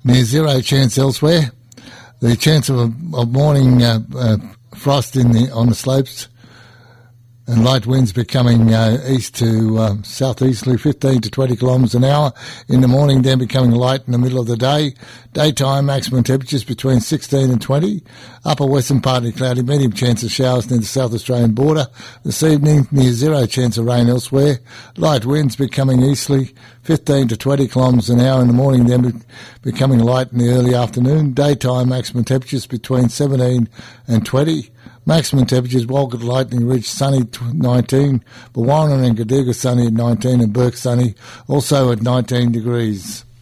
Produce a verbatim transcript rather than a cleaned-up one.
near zero chance elsewhere. The chance of, a, of morning uh, uh, frost in the on the slopes, and light winds becoming uh, east to uh, southeasterly, fifteen to twenty kilometres an hour in the morning, then becoming light in the middle of the day. Daytime maximum temperatures between sixteen and twenty. Upper western partly cloudy, medium chance of showers near the South Australian border. This evening, near zero chance of rain elsewhere. Light winds becoming easterly, fifteen to twenty kilometres an hour in the morning, then be- becoming light in the early afternoon. Daytime maximum temperatures between seventeen and twenty. Maximum temperatures, Walgett Lightning Ridge sunny nineteen, Bawarran and Gaduga sunny at nineteen, and Burke sunny also at nineteen degrees.